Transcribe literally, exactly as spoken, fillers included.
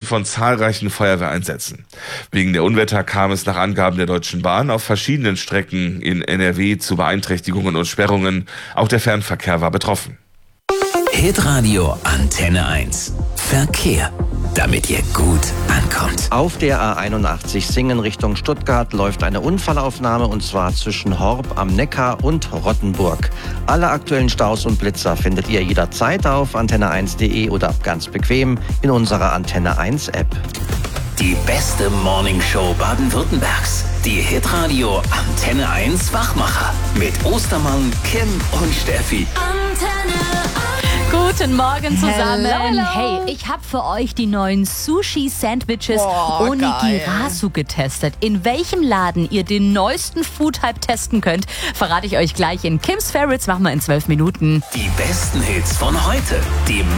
von zahlreichen Feuerwehreinsätzen. Wegen der Unwetter kam es nach Angaben der Deutschen Bahn auf verschiedenen Strecken in N R W zu Beeinträchtigungen und Sperrungen. Auch der Fernverkehr war betroffen. Hitradio Antenne eins. Verkehr. Damit ihr gut ankommt. Auf der A einundachtzig Singen Richtung Stuttgart läuft eine Unfallaufnahme und zwar zwischen Horb am Neckar und Rottenburg. Alle aktuellen Staus und Blitzer findet ihr jederzeit auf antenne eins punkt de oder ganz bequem in unserer Antenne eins App. Die beste Morningshow Baden-Württembergs. Die Hitradio Antenne eins Wachmacher. Mit Ostermann, Kim und Steffi. Antenne eins. Guten Morgen zusammen. Hello, hello. Hey, ich habe für euch die neuen Sushi-Sandwiches Boah, Onigirasu getestet. In welchem Laden ihr den neuesten Food-Hype testen könnt, verrate ich euch gleich in Kim's Favorites. Machen wir in zwölf Minuten. Die besten Hits von heute. Die